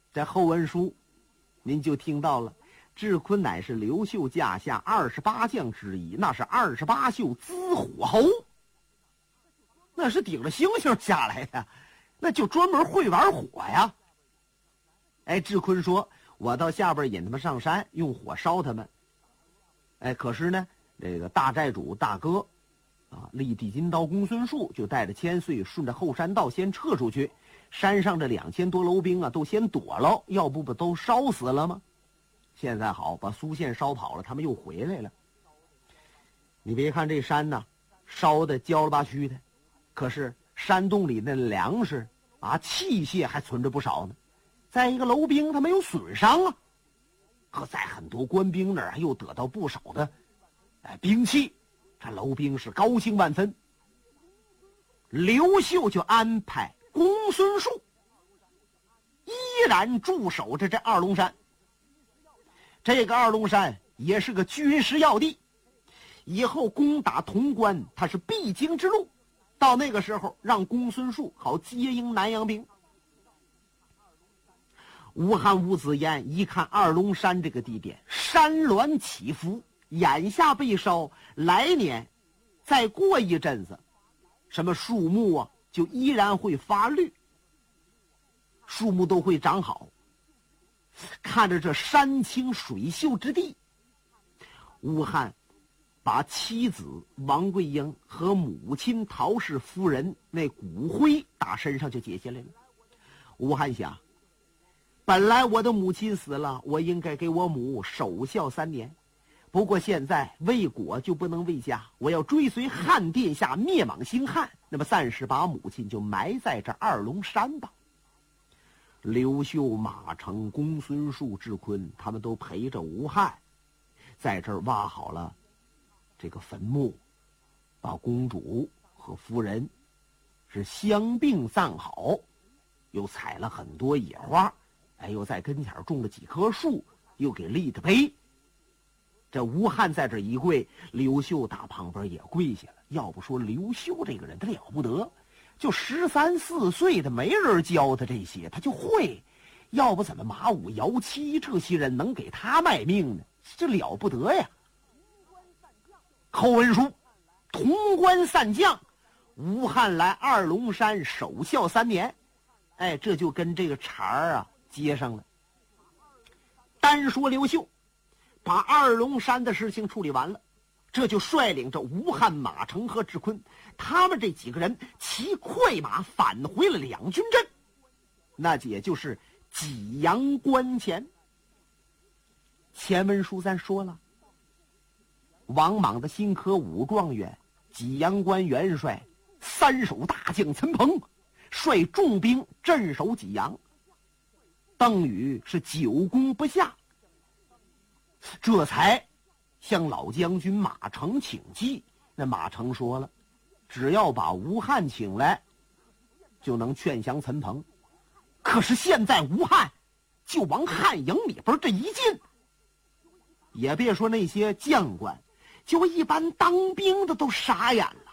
这后文书您就听到了，智坤乃是刘秀驾下28将之一，那是28宿资火侯，那是顶着星星下来的，那就专门会玩火呀。哎，智坤说我到下边引他们上山，用火烧他们。哎，可是呢，这个大寨主大哥啊，立地金刀公孙述就带着千岁顺着后山道先撤出去，山上这2000多楼兵啊都先躲了，要不都烧死了吗？现在好，把苏县烧跑了，他们又回来了。你别看这山呢烧的焦了吧虚的，可是山洞里那粮食啊器械还存着不少呢。再一个楼兵他没有损伤啊，可在很多官兵那儿又得到不少的兵器，这楼兵是高兴万分。刘秀就安排公孙述依然驻守着这二龙山。这个二龙山也是个军事要地，以后攻打潼关它是必经之路，到那个时候让公孙述好接应南阳兵。吴汉吴子彦一看二龙山这个地点山峦起伏，眼下被烧，来年再过一阵子，什么树木啊就依然会发绿，树木都会长好。看着这山清水秀之地，吴汉把妻子王桂英和母亲陶氏夫人那骨灰打身上就解下来了。吴汉想，本来我的母亲死了，我应该给我母守孝3年，不过现在为国就不能为家，我要追随汉殿下灭莽兴汉，那么暂时把母亲就埋在这二龙山吧。刘秀、马成、公孙述、智坤他们都陪着吴汉在这儿挖好了这个坟墓，把公主和夫人是相并葬好，又采了很多野花，又在跟前种了几棵树，又给立的碑。这吴汉在这一跪，刘秀打旁边也跪下了。要不说刘秀这个人他了不得，就13、14岁的没人教他这些他就会，要不怎么马武、姚七这些人能给他卖命呢？这了不得呀。后文书潼关散将，吴汉来二龙山守孝3年，这就跟这个茬儿啊接上了。单说刘秀把二龙山的事情处理完了，这就率领着吴汉、马成和智坤他们这几个人骑快马返回了两军阵，那也就是济阳关前。前文书咱说了，王莽的新科武状元济阳关元帅3手大将岑彭率重兵镇守济阳，邓禹是久攻不下，这才向老将军马成请计。那马成说了，只要把吴汉请来就能劝降岑彭。可是现在吴汉就往汉营里边这一进，也别说那些将官，就一般当兵的都傻眼了，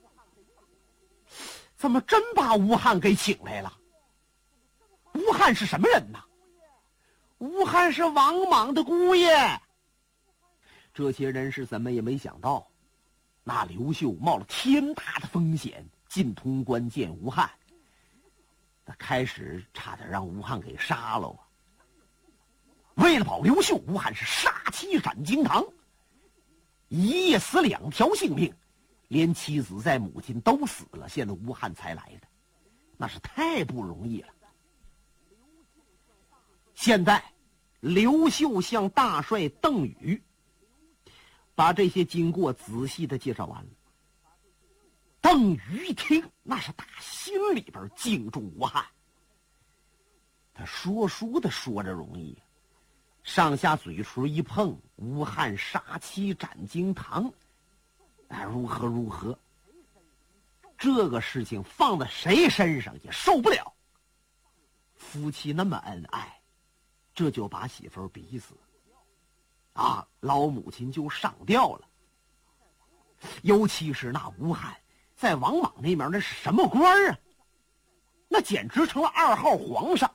怎么真把吴汉给请来了？吴汉是什么人呢？吴汉是王莽的姑爷。这些人是怎么也没想到，那刘秀冒了天大的风险进潼关见吴汉，他开始差点让吴汉给杀了啊。为了保刘秀，吴汉是杀妻斩惊堂，一夜死2条性命，连妻子在母亲都死了，现在吴汉才来的，那是太不容易了。现在刘秀向大帅邓禹把这些经过仔细的介绍完了。邓禹一听，那是打心里边敬重吴汉。他说书的说着容易，上下嘴唇一碰，吴汉杀妻斩惊堂，如何如何，这个事情放在谁身上也受不了。夫妻那么恩爱，这就把媳妇儿逼死啊！老母亲就上吊了。尤其是那吴汉在王莽那边那是什么官啊？那简直成了2号皇上。